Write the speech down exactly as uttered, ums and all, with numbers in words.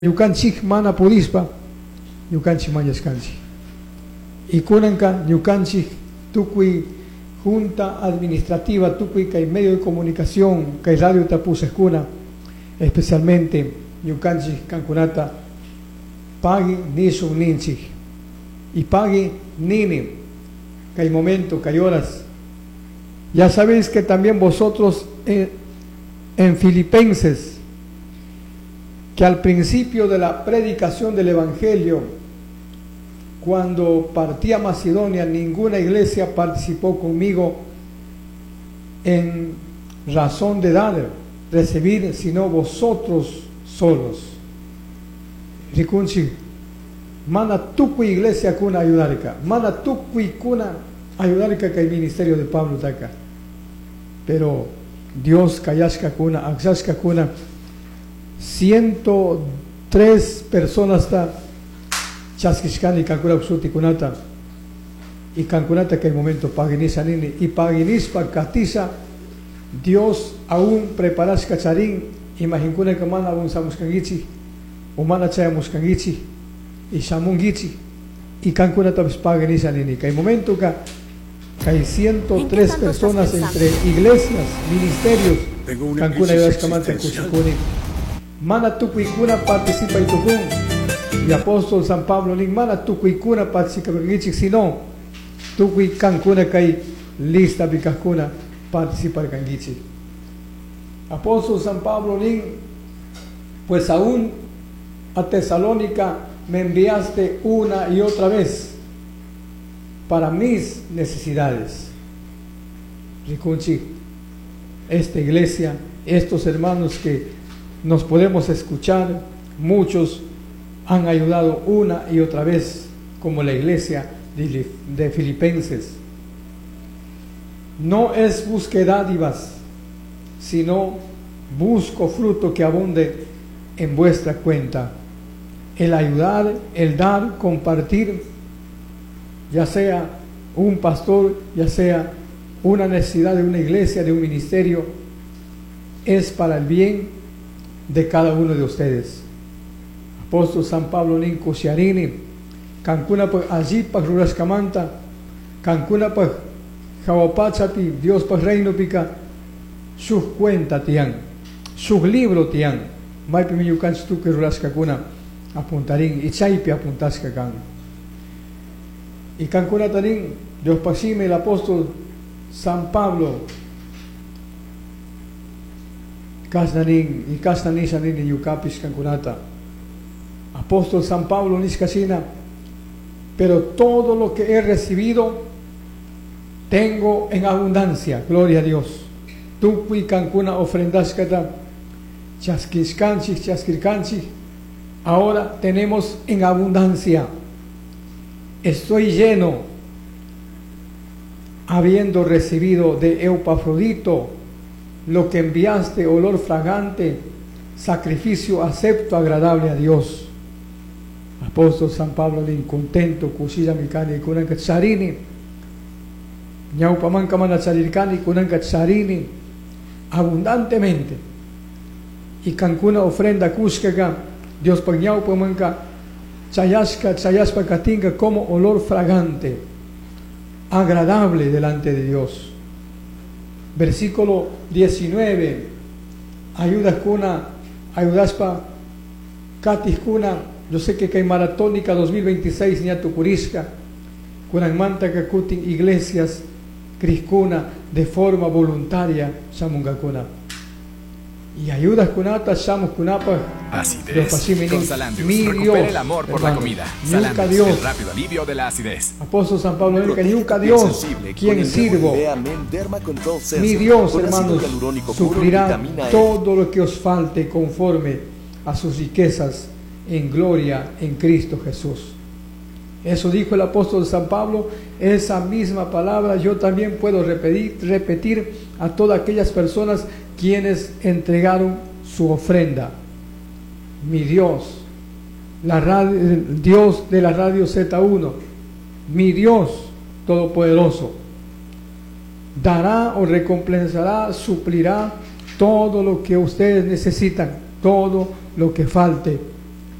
Ñukanchik mana pudispa ñukanchik mañaskanchik y kunanka ñukanchik tukuy junta administrativa tukuy kay medio de comunicación kay radio tapusekkuna especialmente ñukanchik kankunata pagi nishun ninchik y pagi nini kay momento kay horas. Ya sabéis que también vosotros en, en Filipenses, que al principio de la predicación del Evangelio, cuando partí a Macedonia, ninguna iglesia participó conmigo en razón de dar, recibir, sino vosotros solos. Rikunchi, mana tuku iglesia kuna ayudarka, mana tuku kuna ayudarka que el ministerio de Pablo taca. Pero Dios kayashka kuna, aksashka kuna, ciento tres personas está chaskishkani kankura usuti kunata y kankunata que el momento paginisa nini y paginispa katisa Dios aún preparas kacharín imaginkuna que mana aún samuskangichi o mana chaya muskangichi y shamungichi y kankunata paginisa nini que el momento que hay ciento tres personas entre iglesias, ministerios, kankuna yaskamanta kushikuni mana tukuikuna participa y tukun y apóstol San Pablo ni mana tukuikuna participa y sino tukuikankuna kai lista bikakuna participa kangichi. Apóstol San Pablo ni pues aún a Tesalónica me enviaste una y otra vez para mis necesidades. Rikunchi, esta iglesia, estos hermanos que nos podemos escuchar, muchos han ayudado una y otra vez, como la iglesia de, de Filipenses. No es busque dádivas, sino busco fruto que abunde en vuestra cuenta. El ayudar, el dar, compartir, ya sea un pastor, ya sea una necesidad de una iglesia, de un ministerio, es para el bien de cada uno de ustedes. Apóstol San Pablo nin kusharini kankuna pa allí pa ruraskamanta kankuna pa jawapachapi Dios pa reino pika sus cuenta tian sus libro tian maipi miyukanch tu que ruraskakuna apuntarin y chaipi apuntaska kan y kankuna tanin Dios pasime el apóstol San Pablo Kasnanin y Kasnanishanin y Yukapis Kankunata. Apóstol San Pablo Niskashina, pero todo lo que he recibido tengo en abundancia, gloria a Dios. Tukui Kankuna ofrendaskata, chaskiskanchi, chaskirkanchi, ahora tenemos en abundancia. Estoy lleno, habiendo recibido de Epafrodito lo que enviaste, olor fragante, sacrificio acepto, agradable a Dios. Apóstol San Pablo de incontento, kushilla mikani, kunanka charini, ñaupamanka mana charirkani, kunanka charini, abundantemente. Y kankuna ofrenda kushkaga, Dios pa ñaupamanka chayashka, chayashpa katinga como olor fragante, agradable delante de Dios. Versículo diecinueve, ayudas kuna, ayudas pa katis kuna, yo sé que hay maratónica dos mil veintiséis ni tucurisca, kunan manta kakutin iglesias criskuna de forma voluntaria shamunga kuna. Y ayudas kunata shamos kunapa. Acidez con Salandius. Recupera el amor por hermano, la comida. Salandius, Dios, el rápido alivio de la acidez. Apóstol San Pablo, nunca, nunca Dios, quien sirvo. Mi Dios, hermanos, suplirá todo lo que os falte conforme a sus riquezas en gloria en Cristo Jesús. Eso dijo el apóstol San Pablo. Esa misma palabra yo también puedo repetir, repetir a todas aquellas personas quienes entregaron su ofrenda. Mi Dios, la radio, el Dios de la radio Z uno, mi Dios todopoderoso, dará o recompensará, suplirá todo lo que ustedes necesitan, todo lo que falte